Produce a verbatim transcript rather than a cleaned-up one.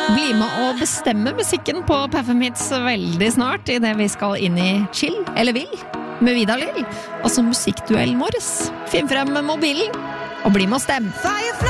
Bli med å bestemme musikken på P F M Hits veldig snart, i det vi skal inn i Chill eller Vill med Vidar Lill. Altså musikkduellen vår. Finn frem mobilen og bli med å stemme.